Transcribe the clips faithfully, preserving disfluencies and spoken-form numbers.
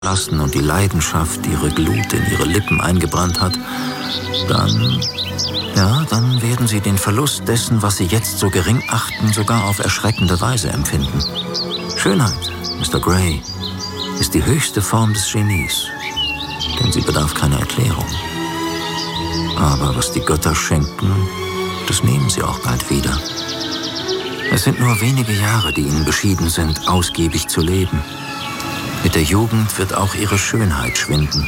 lassen und die Leidenschaft ihre Glut in ihre Lippen eingebrannt hat, dann, ja, dann werden sie den Verlust dessen, was sie jetzt so gering achten, sogar auf erschreckende Weise empfinden. Schönheit, Mister Grey, ist die höchste Form des Genies, denn sie bedarf keiner Erklärung. Aber was die Götter schenken, das nehmen sie auch bald wieder. Es sind nur wenige Jahre, die ihnen beschieden sind, ausgiebig zu leben. Mit der Jugend wird auch ihre Schönheit schwinden.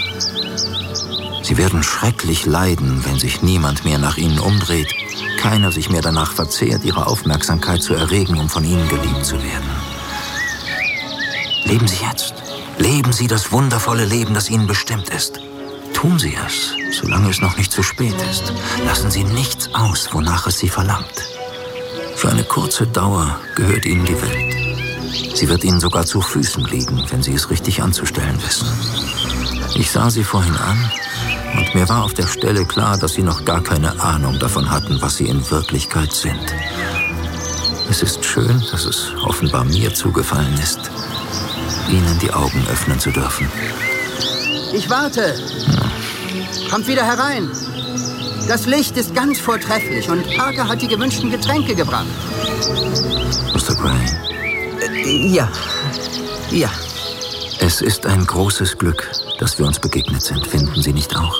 Sie werden schrecklich leiden, wenn sich niemand mehr nach ihnen umdreht, keiner sich mehr danach verzehrt, ihre Aufmerksamkeit zu erregen, um von ihnen geliebt zu werden. Leben Sie jetzt. Leben Sie das wundervolle Leben, das Ihnen bestimmt ist. Tun Sie es, solange es noch nicht zu spät ist. Lassen Sie nichts aus, wonach es Sie verlangt. Für eine kurze Dauer gehört Ihnen die Welt. Sie wird Ihnen sogar zu Füßen liegen, wenn Sie es richtig anzustellen wissen. Ich sah Sie vorhin an und mir war auf der Stelle klar, dass Sie noch gar keine Ahnung davon hatten, was Sie in Wirklichkeit sind. Es ist schön, dass es offenbar mir zugefallen ist, Ihnen die Augen öffnen zu dürfen. Ich warte. Ja. Kommt wieder herein. Das Licht ist ganz vortrefflich und Parker hat die gewünschten Getränke gebracht. Mister Grey. Ja, ja. Es ist ein großes Glück, dass wir uns begegnet sind, finden Sie nicht auch?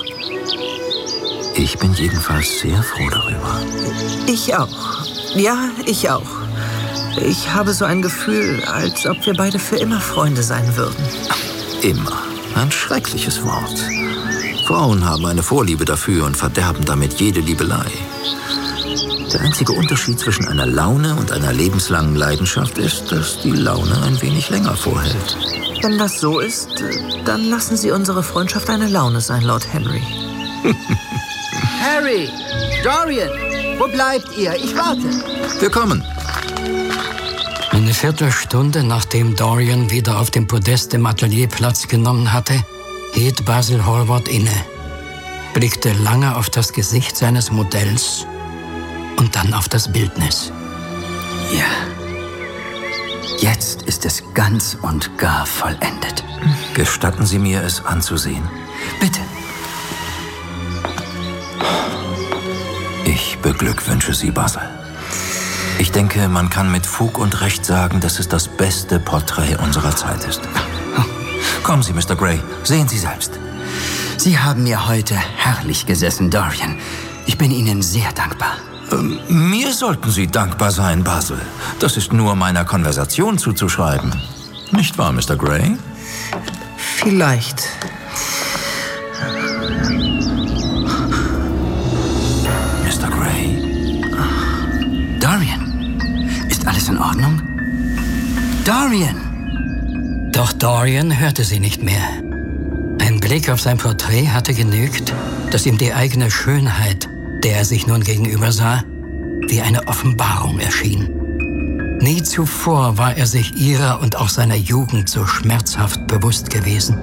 Ich bin jedenfalls sehr froh darüber. Ich auch. Ja, ich auch. Ich habe so ein Gefühl, als ob wir beide für immer Freunde sein würden. Immer. Ein schreckliches Wort. Frauen haben eine Vorliebe dafür und verderben damit jede Liebelei. Der einzige Unterschied zwischen einer Laune und einer lebenslangen Leidenschaft ist, dass die Laune ein wenig länger vorhält. Wenn das so ist, dann lassen Sie unsere Freundschaft eine Laune sein, Lord Henry. Harry! Dorian! Wo bleibt ihr? Ich warte. Wir kommen. Eine Viertelstunde, nachdem Dorian wieder auf dem Podest im Atelier Platz genommen hatte, hielt Basil Hallward inne, blickte lange auf das Gesicht seines Modells und dann auf das Bildnis. Ja, jetzt ist es ganz und gar vollendet. Gestatten Sie mir, es anzusehen? Bitte. Ich beglückwünsche Sie, Basil. Ich denke, man kann mit Fug und Recht sagen, dass es das beste Porträt unserer Zeit ist. Kommen Sie, Mister Grey, sehen Sie selbst. Sie haben mir heute herrlich gesessen, Dorian. Ich bin Ihnen sehr dankbar. Ähm, mir sollten Sie dankbar sein, Basil. Das ist nur meiner Konversation zuzuschreiben. Nicht wahr, Mister Grey? Vielleicht. Mister Grey? Dorian, ist alles in Ordnung? Dorian! Doch Dorian hörte sie nicht mehr. Ein Blick auf sein Porträt hatte genügt, dass ihm die eigene Schönheit, der er sich nun gegenüber sah, wie eine Offenbarung erschien. Nie zuvor war er sich ihrer und auch seiner Jugend so schmerzhaft bewusst gewesen.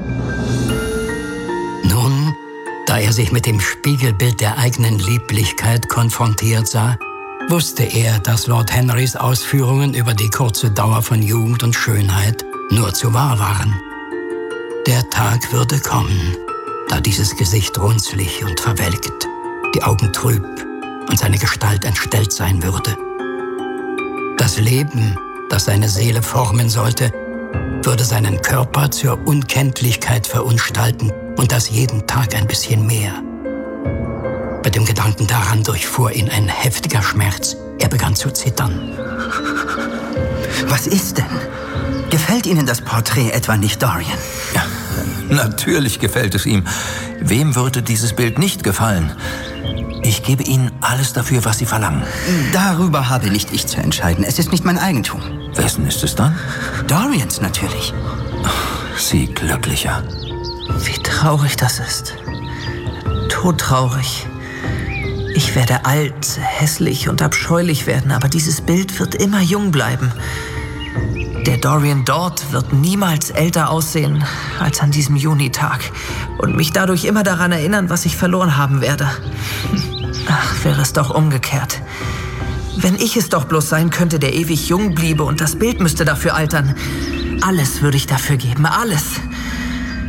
Nun, da er sich mit dem Spiegelbild der eigenen Lieblichkeit konfrontiert sah, wusste er, dass Lord Henrys Ausführungen über die kurze Dauer von Jugend und Schönheit nur zu wahr waren. Der Tag würde kommen, da dieses Gesicht runzlig und verwelkt, die Augen trüb und seine Gestalt entstellt sein würde. Das Leben, das seine Seele formen sollte, würde seinen Körper zur Unkenntlichkeit verunstalten und das jeden Tag ein bisschen mehr. Bei dem Gedanken daran durchfuhr ihn ein heftiger Schmerz. Er begann zu zittern. Was ist denn? Gefällt Ihnen das Porträt etwa nicht, Dorian? Ja, natürlich gefällt es ihm. Wem würde dieses Bild nicht gefallen? Ich gebe Ihnen alles dafür, was Sie verlangen. Darüber habe nicht ich zu entscheiden. Es ist nicht mein Eigentum. Wessen ist es dann? Dorians natürlich. Sie glücklicher. Wie traurig das ist. Todtraurig. Ich werde alt, hässlich und abscheulich werden, aber dieses Bild wird immer jung bleiben. Der Dorian dort wird niemals älter aussehen als an diesem Junitag und mich dadurch immer daran erinnern, was ich verloren haben werde. Ach, wäre es doch umgekehrt. Wenn ich es doch bloß sein könnte, der ewig jung bliebe und das Bild müsste dafür altern. Alles würde ich dafür geben, alles.